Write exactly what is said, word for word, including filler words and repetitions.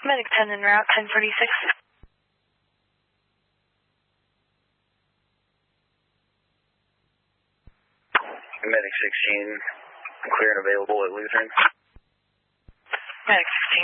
Medic ten en route, ten forty-six. Medic sixteen, clear and available at Lutheran. Medic sixteen.